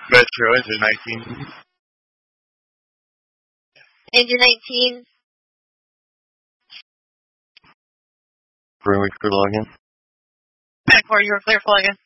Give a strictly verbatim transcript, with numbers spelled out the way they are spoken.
Metro engine nineteen. Engine nineteen. Greenwich, clear login. Back four, you're clear for login.